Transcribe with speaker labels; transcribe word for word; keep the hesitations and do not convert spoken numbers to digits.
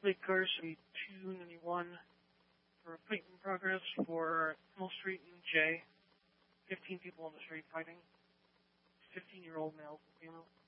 Speaker 1: Lake Garcia two ninety-one for a fight in progress for Mill Street and J. fifteen people on the street fighting. fifteen-year-old male female.